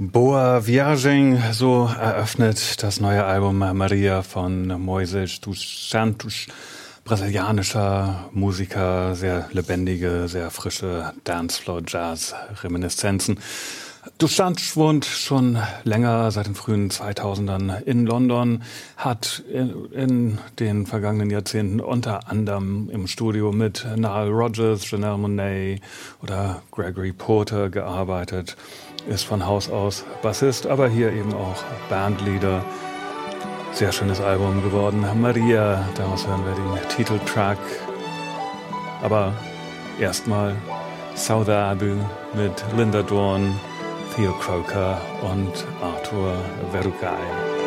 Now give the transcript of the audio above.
Boa Viagem, so eröffnet das neue Album Maria von Moisés dos Santos. Brasilianischer Musiker, sehr lebendige, sehr frische Dancefloor-Jazz-Reminiszenzen. Dos Santos wohnt schon länger, seit den frühen 2000ern in London, hat in den vergangenen Jahrzehnten unter anderem im Studio mit Nile Rodgers, Janelle Monáe oder Gregory Porter gearbeitet, ist von Haus aus Bassist, aber hier eben auch Bandleader. Sehr schönes Album geworden, Maria, daraus hören wir den Titeltrack. Aber erstmal Saudade mit Linda Dawn, Theo Croker und Arthur Verugay.